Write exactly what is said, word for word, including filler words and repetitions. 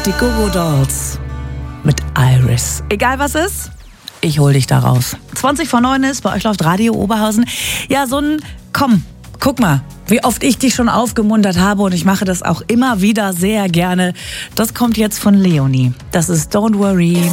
Die Go-Go Dolls mit Iris. Egal was ist, ich hol dich da raus. zwanzig vor neun ist, bei euch läuft Radio Oberhausen. Ja, so ein, komm, guck mal, wie oft ich dich schon aufgemuntert habe und ich mache das auch immer wieder sehr gerne. Das kommt jetzt von Leonie. Das ist Don't Worry.